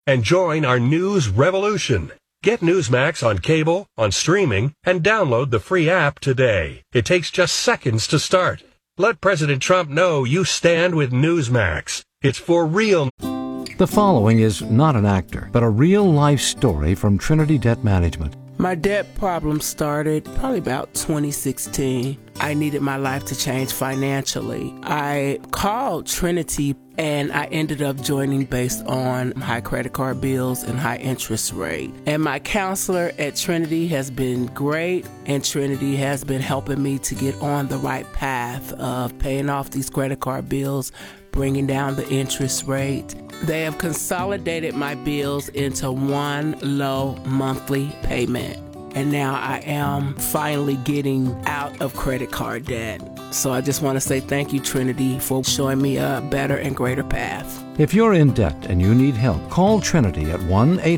and join our news revolution. Get Newsmax on cable, on streaming, and download the free app today. It takes just seconds to start. Let President Trump know you stand with Newsmax. It's for real. The following is not an actor, but a real-life story from Trinity Debt Management. My debt problem started probably about 2016. I needed my life to change financially. I called Trinity and I ended up joining based on high credit card bills and high interest rate. And my counselor at Trinity has been great, and Trinity has been helping me to get on the right path of paying off these credit card bills, bringing down the interest rate. They have consolidated my bills into one low monthly payment. And now I am finally getting out of credit card debt. So I just want to say thank you, Trinity, for showing me a better and greater path. If you're in debt and you need help, call Trinity at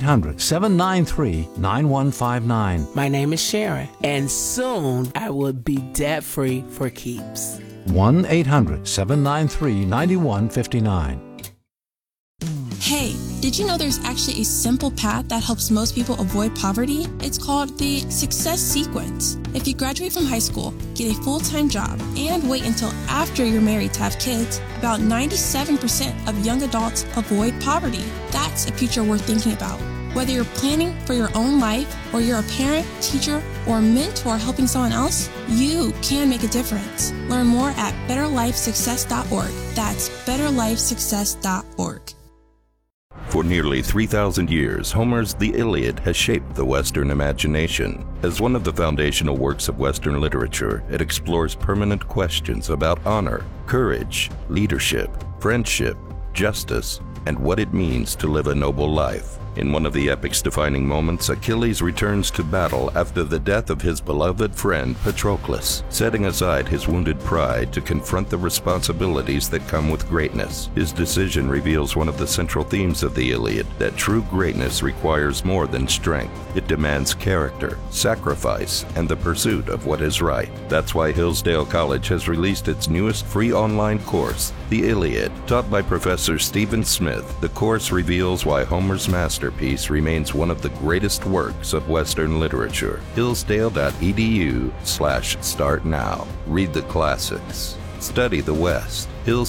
1-800-793-9159. My name is Sharon, and soon I will be debt-free for keeps. 1-800-793-9159. Hey, did you know there's actually a simple path that helps most people avoid poverty? It's called the Success Sequence. If you graduate from high school, get a full-time job, and wait until after you're married to have kids, about 97% of young adults avoid poverty. That's a future worth thinking about. Whether you're planning for your own life, or you're a parent, teacher, or mentor helping someone else, you can make a difference. Learn more at betterlifesuccess.org. That's betterlifesuccess.org. For nearly 3,000 years, Homer's The Iliad has shaped the Western imagination. As one of the foundational works of Western literature, it explores permanent questions about honor, courage, leadership, friendship, justice, and what it means to live a noble life. In one of the epic's defining moments, Achilles returns to battle after the death of his beloved friend Patroclus, setting aside his wounded pride to confront the responsibilities that come with greatness. His decision reveals one of the central themes of the Iliad, that true greatness requires more than strength. It demands character, sacrifice, and the pursuit of what is right. That's why Hillsdale College has released its newest free online course, The Iliad. Taught by Professor Stephen Smith, the course reveals why Homer's masterpiece remains one of the greatest works of Western literature. Hillsdale.edu/start now. Read the classics. Study the West.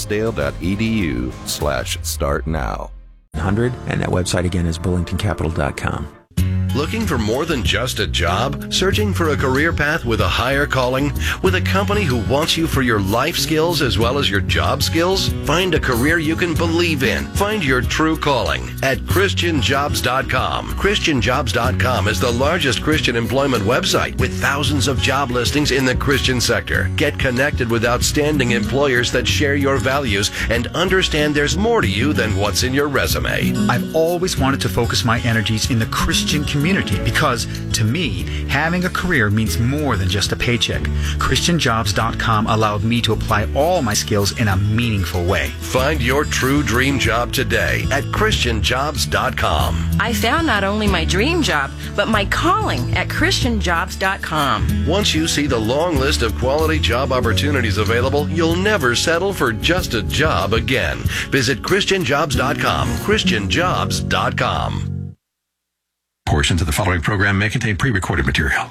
Hillsdale.edu/start now. 100, and that website again is bullingtoncapital.com. Looking for more than just a job? Searching for a career path with a higher calling? With a company who wants you for your life skills as well as your job skills? Find a career you can believe in. Find your true calling at ChristianJobs.com. ChristianJobs.com is the largest Christian employment website with thousands of job listings in the Christian sector. Get connected with outstanding employers that share your values and understand there's more to you than what's in your resume. I've always wanted to focus my energies in the Christian community because, to me, having a career means more than just a paycheck. ChristianJobs.com allowed me to apply all my skills in a meaningful way. Find your true dream job today at ChristianJobs.com. I found not only my dream job, but my calling at ChristianJobs.com. Once you see the long list of quality job opportunities available, you'll never settle for just a job again. Visit ChristianJobs.com. ChristianJobs.com. Portions of the following program may contain pre-recorded material.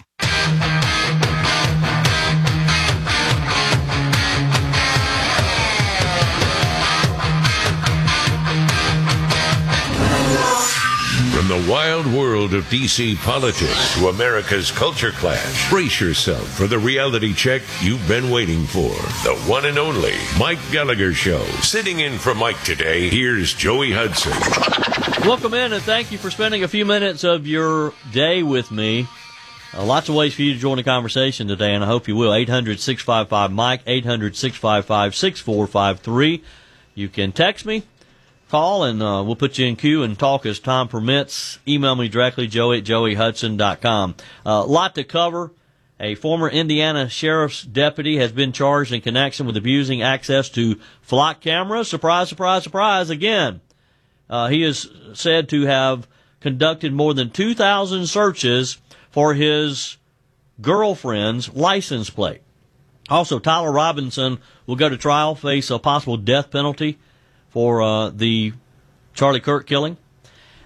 From the wild world of D.C. politics to America's culture clash, brace yourself for the reality check you've been waiting for. The one and only Mike Gallagher Show. Sitting in for Mike today, here's Joey Hudson. Welcome in, and thank you for spending a few minutes of your day with me. Lots of ways for you to join the conversation today, and I hope you will. 800-655-MIKE, 800-655-6453. You can text me, call, and we'll put you in queue and talk as time permits. Email me directly, joey@joeyhudson.com. A lot to cover. A former Indiana sheriff's deputy has been charged in connection with abusing access to flock cameras. Surprise, surprise, surprise again. He is said to have conducted more than 2,000 searches for his girlfriend's license plate. Also, Tyler Robinson will go to trial, face a possible death penalty for the Charlie Kirk killing.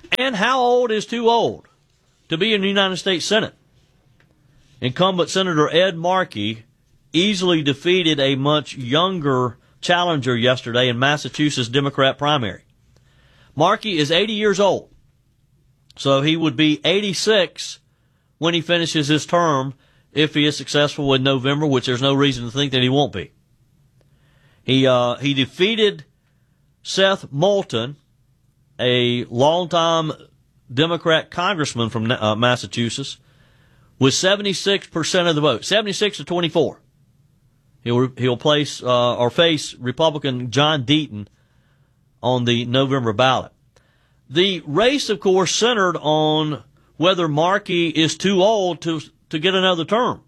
And how old is too old to be in the United States Senate? Incumbent Senator Ed Markey easily defeated a much younger challenger yesterday in Massachusetts Democrat primary. Markey is 80 years old, so he would be 86 when he finishes his term if he is successful in November, which there's no reason to think that he won't be. He defeated Seth Moulton, a longtime Democrat congressman from Massachusetts, with 76% of the vote, 76 to 24. He'll place or face Republican John Deaton on the November ballot. The race, of course, centered on whether Markey is too old to get another term.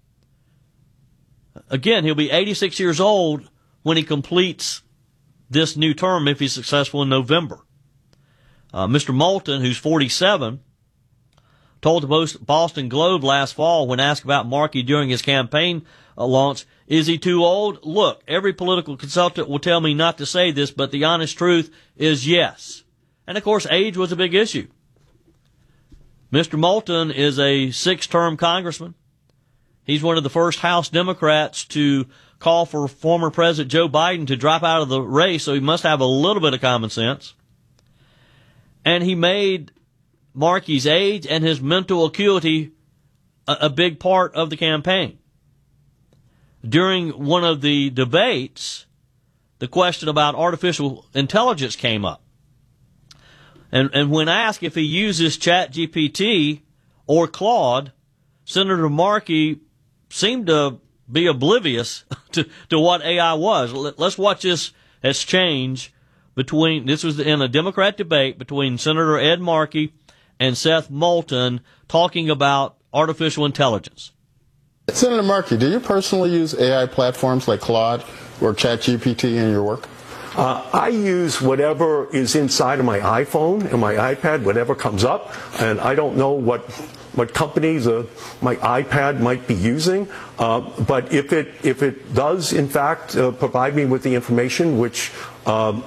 Again, he'll be 86 years old when he completes this new term if he's successful in November. Mr. Moulton, who's 47, told the Boston Globe last fall when asked about Markey during his campaign launch, is he too old? Look, every political consultant will tell me not to say this, but the honest truth is yes. And, of course, age was a big issue. Mr. Moulton is a 6-term congressman. He's one of the first House Democrats to call for former President Joe Biden to drop out of the race, so he must have a little bit of common sense. And he made Markey's age and his mental acuity a big part of the campaign. During one of the debates, the question about artificial intelligence came up. And when asked if he uses ChatGPT or Claude, Senator Markey seemed to be oblivious to what AI was. Let's watch this exchange this was in a Democrat debate between Senator Ed Markey and Seth Moulton talking about artificial intelligence. Senator Markey, do you personally use AI platforms like Claude or ChatGPT in your work? I use whatever is inside of my iPhone and my iPad, whatever comes up, and I don't know what companies my iPad might be using, but if it does in fact provide me with the information which I'm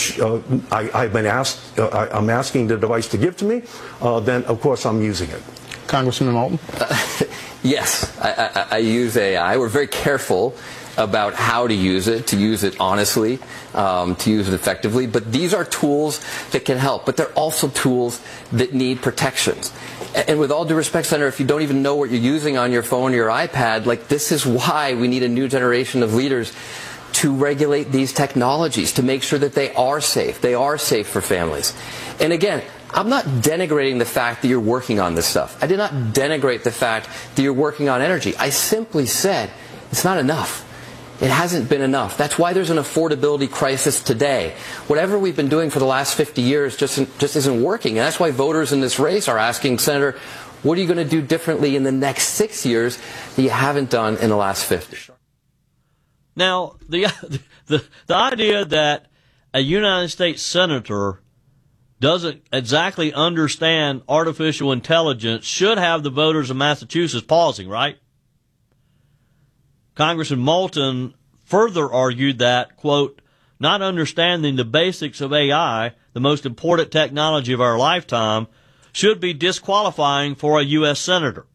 asking the device to give to me, then of course I'm using it. Congressman Moulton? Yes, I use AI. We're very careful about how to use it honestly, to use it effectively. But these are tools that can help, but they're also tools that need protections. And with all due respect, Senator, if you don't even know what you're using on your phone or your iPad, this is why we need a new generation of leaders to regulate these technologies, to make sure that they are safe. They are safe for families. And again, I'm not denigrating the fact that you're working on this stuff. I did not denigrate the fact that you're working on energy. I simply said it's not enough. It hasn't been enough. That's why there's an affordability crisis today. Whatever we've been doing for the last 50 years just isn't working. And that's why voters in this race are asking, Senator, what are you going to do differently in the next 6 years that you haven't done in the last 50? Now, the idea that a United States senator doesn't exactly understand artificial intelligence should have the voters of Massachusetts pausing, right? Congressman Moulton further argued that, quote, not understanding the basics of AI, the most important technology of our lifetime, should be disqualifying for a U.S. senator.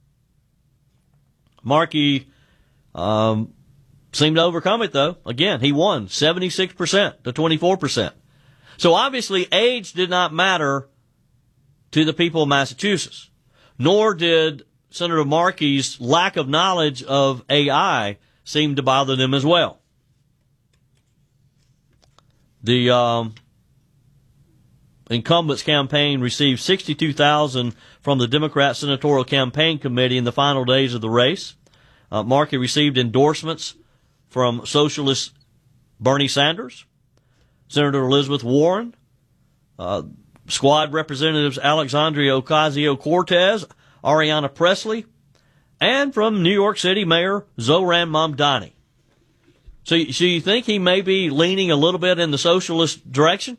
Markey seemed to overcome it, though. Again, he won 76% to 24%. So obviously age did not matter to the people of Massachusetts, nor did Senator Markey's lack of knowledge of AI seem to bother them as well. The incumbent's campaign received $62,000 from the Democrat Senatorial Campaign Committee in the final days of the race. Markey received endorsements from Socialist Bernie Sanders, Senator Elizabeth Warren, Squad Representatives Alexandria Ocasio-Cortez, Ariana Presley, and from New York City Mayor Zohran Mamdani. So you think he may be leaning a little bit in the socialist direction?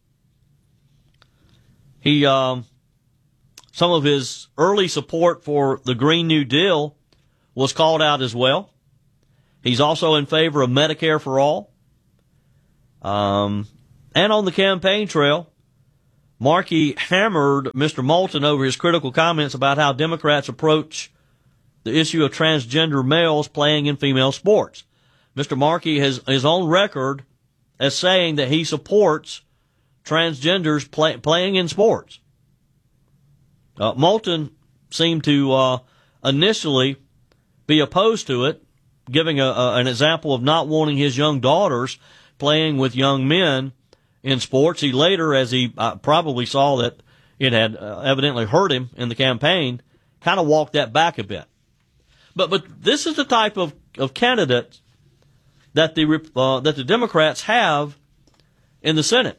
Some of his early support for the Green New Deal was called out as well. He's also in favor of Medicare for all. And on the campaign trail, Markey hammered Mr. Moulton over his critical comments about how Democrats approach the issue of transgender males playing in female sports. Mr. Markey has his own record as saying that he supports transgenders playing in sports. Moulton seemed to initially be opposed to it, giving an example of not wanting his young daughters playing with young men in sports. He later, as he probably saw that it had evidently hurt him in the campaign, kind of walked that back a bit. But this is the type of candidate that the Democrats have in the Senate.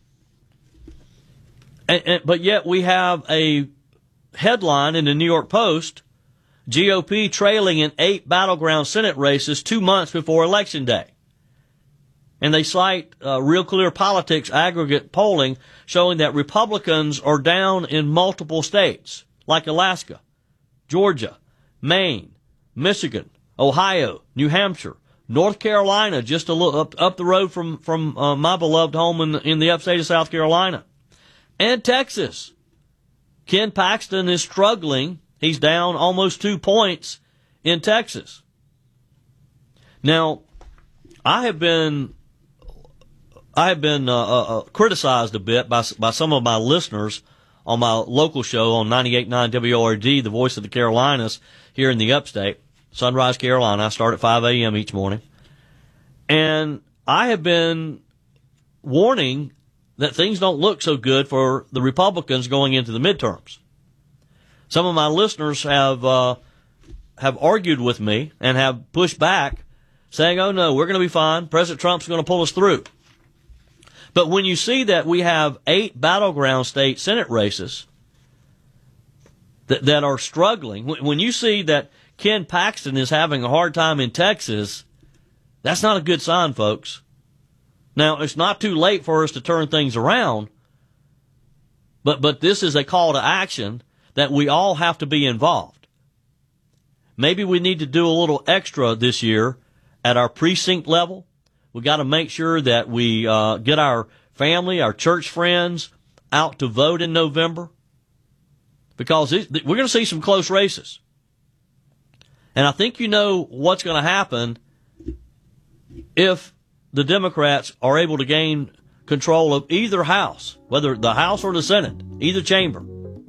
But yet we have a headline in the New York Post, GOP trailing in 8 battleground Senate races 2 months before Election Day. And they cite Real Clear Politics aggregate polling showing that Republicans are down in multiple states, like Alaska, Georgia, Maine, Michigan, Ohio, New Hampshire, North Carolina, just a little up the road from my beloved home in the upstate of South Carolina, and Texas. Ken Paxton is struggling. He's down almost 2 points in Texas. Now, I have been criticized a bit by some of my listeners on my local show on 98.9 WORD, the voice of the Carolinas, here in the upstate, Sunrise, Carolina. I start at 5 a.m. each morning. And I have been warning that things don't look so good for the Republicans going into the midterms. Some of my listeners have argued with me and have pushed back, saying, oh no, we're going to be fine. President Trump's going to pull us through. But when you see that we have 8 battleground state Senate races that are struggling, when you see that Ken Paxton is having a hard time in Texas, that's not a good sign, folks. Now, it's not too late for us to turn things around, but this is a call to action that we all have to be involved. Maybe we need to do a little extra this year at our precinct level. We got to make sure that we get our family, our church friends out to vote in November, because we're going to see some close races. And I think you know what's going to happen if the Democrats are able to gain control of either house, whether the House or the Senate, either chamber.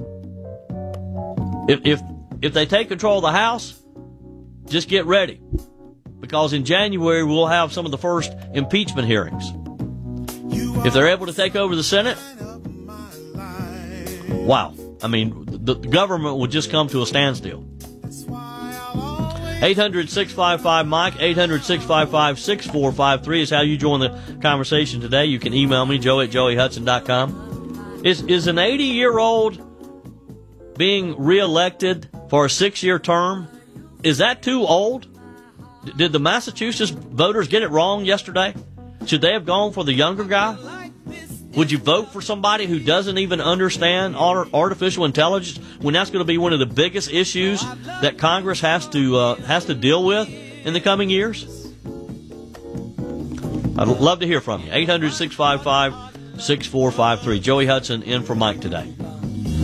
If they take control of the House, just get ready, because in January we'll have some of the first impeachment hearings. If they're able to take over the Senate, wow. I mean, the government would just come to a standstill. 800-655-MIKE, 800-655-6453 is how you join the conversation today. You can email me, joe@joeyhudson.com. Is an 80-year-old being reelected for a 6-year term, is that too old? Did the Massachusetts voters get it wrong yesterday? Should they have gone for the younger guy? Would you vote for somebody who doesn't even understand artificial intelligence when that's going to be one of the biggest issues that Congress has to deal with in the coming years? I'd love to hear from you. 800-655-6453. Joey Hudson in for Mike today.